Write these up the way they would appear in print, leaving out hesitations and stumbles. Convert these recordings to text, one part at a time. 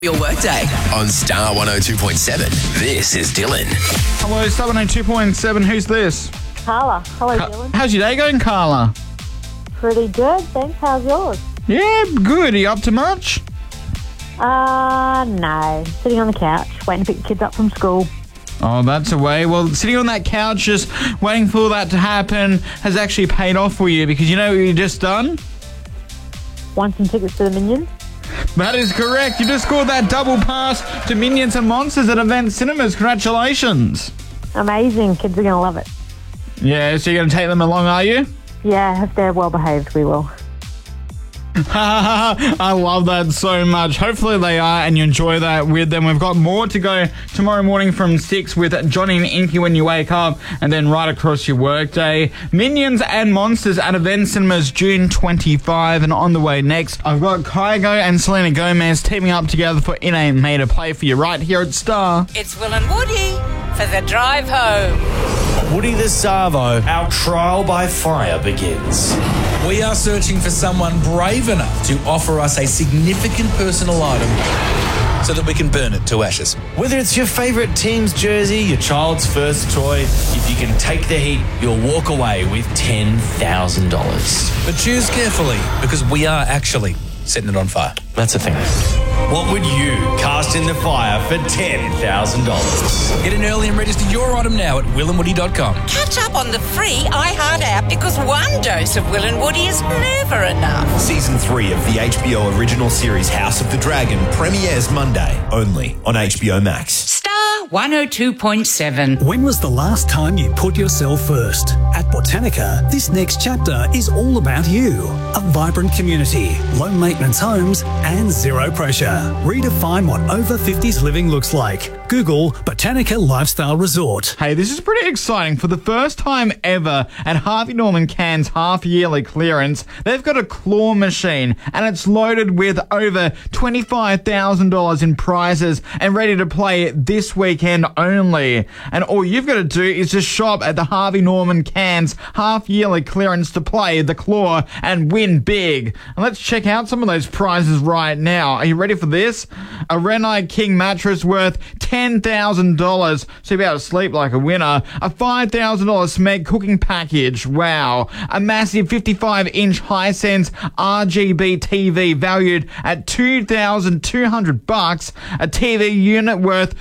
Your workday on Star 102.7. This is Dylan. Hello, Star 102.7. Who's this? Carla. Hello, Dylan. How's your day going, Carla? Pretty good, thanks. How's yours? Yeah, good. Are you up to much? No. Sitting on the couch, waiting to pick the kids up from school. Oh, that's a way. Well, sitting on that couch just waiting for that to happen has actually paid off for you because you know what you just done? Won some tickets to the Minions. That is correct. You just scored that double pass to Minions and Monsters at Event Cinemas. Congratulations. Amazing. Kids are going to love it. Yeah, so you're going to take them along, are you? Yeah, if they're well behaved, we will. I love that so much. Hopefully they are and you enjoy that with them. We've got more to go tomorrow morning from 6 with Johnny and Inky when you wake up and then right across your workday. Minions and Monsters at Event Cinemas June 25 and on the way next. I've got Kygo and Selena Gomez teaming up together for In A Made to play for you right here at Star. It's Will and Woody for the drive home. Woody the Savo, our trial by fire begins. We are searching for someone brave enough to offer us a significant personal item so that we can burn it to ashes. Whether it's your favourite team's jersey, your child's first toy, if you can take the heat, you'll walk away with $10,000. But choose carefully because we are actually setting it on fire. That's the thing. What would you cast in the fire for $10,000? Get in early and register your item now at willandwoody.com. Catch up on the free iHeart app because one dose of Will and Woody is never enough. Season 3 of the HBO original series House of the Dragon premieres Monday, only on HBO Max. Star 102.7. When was the last time you put yourself first? At Botanica, this next chapter is all about you. A vibrant community, low maintenance homes, and zero pressure. Redefine what over 50s living looks like. Google Botanica Lifestyle Resort. Hey, this is pretty exciting. For the first time ever at Harvey Norman Cannes half-yearly clearance, they've got a claw machine and it's loaded with over $25,000 in prizes and ready to play this weekend only. And all you've got to do is just shop at the Harvey Norman Cannes half-yearly clearance to play the claw and win big. And let's check out some of those prizes right now. Are you ready for this? A Renai King mattress worth $10,000, so you'll be able to sleep like a winner. A $5,000 Smeg cooking package, wow. A massive 55-inch Hisense RGB TV valued at $2,200. A TV unit worth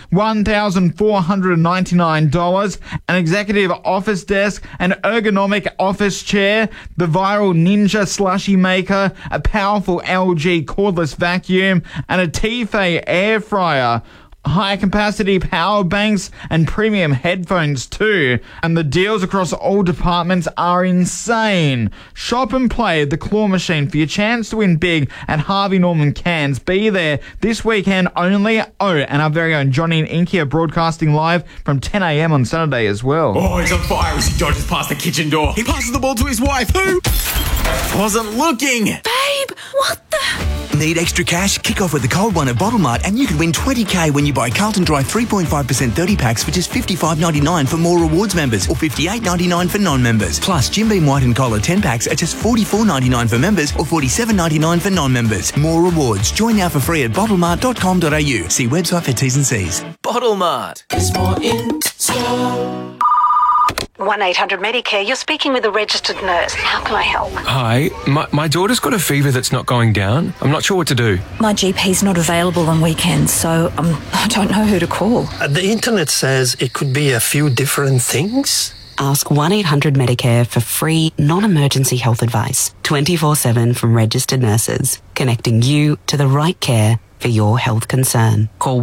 $1,499. An executive office desk, an ergonomic office chair, the viral Ninja slushy maker, a powerful LG cordless vacuum, and a Tefal air fryer. High capacity power banks and premium headphones too. And the deals across all departments are insane. Shop and play the claw machine for your chance to win big at Harvey Norman Cannes. Be there this weekend only. Oh, and our very own Johnny and Inky are broadcasting live from 10 a.m. on Saturday as well. Oh, he's on fire as he dodges past the kitchen door. He passes the ball to his wife, who wasn't looking. Babe, what the... Need extra cash? Kick off with the cold one at Bottle Mart and you could win $20,000 when you buy Carlton Dry 3.5% 30 packs for just $55.99 for More Rewards members or $58.99 for non-members. Plus, Jim Beam White and Collar 10 packs are just $44.99 for members or $47.99 for non-members. More Rewards. Join now for free at bottlemart.com.au. See website for T's and C's. Bottle Mart. It's more in store. 1-800-Medicare, you're speaking with a registered nurse. How can I help? Hi, my daughter's got a fever that's not going down. I'm not sure what to do. My GP's not available on weekends, so I don't know who to call. The internet says it could be a few different things. Ask 1-800-Medicare for free, non-emergency health advice. 24/7 from registered nurses, connecting you to the right care for your health concern. Call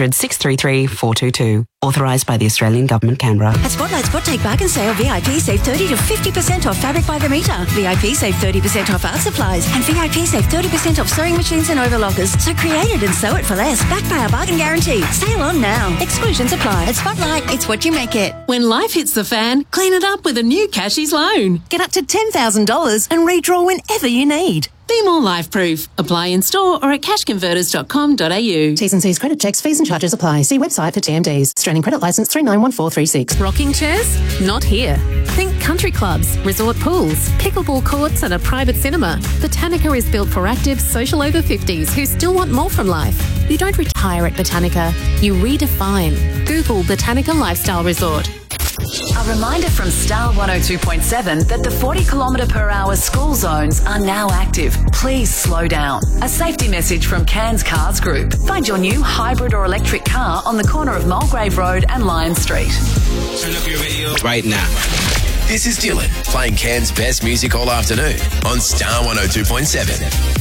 1-800-633-422. Authorised by the Australian Government, Canberra. At Spotlight Spot Take Bargain Sale, VIP save 30 to 50% off fabric by the metre. VIP save 30% off art supplies. And VIP save 30% off sewing machines and overlockers. So create it and sew it for less. Backed by our bargain guarantee. Sale on now. Exclusions apply. At Spotlight, it's what you make it. When life hits the fan, clean it up with a new Cashies loan. Get up to $10,000 and redraw whenever you need. Be more life-proof. Apply in store or at cashconverters.com.au. T's and C's credit checks, fees and charges apply. See website for TMDs. Australian Credit Licence 391436. Rocking chairs? Not here. Think country clubs, resort pools, pickleball courts and a private cinema. Botanica is built for active, social over 50s who still want more from life. You don't retire at Botanica, you redefine. Google Botanica Lifestyle Resort. A reminder from Star 102.7 that the 40km/h school zones are now active. Please slow down. A safety message from Cairns Cars Group. Find your new hybrid or electric car on the corner of Mulgrave Road and Lion Street. Turn up your radio right now. This is Dylan playing Cairns' best music all afternoon on Star 102.7.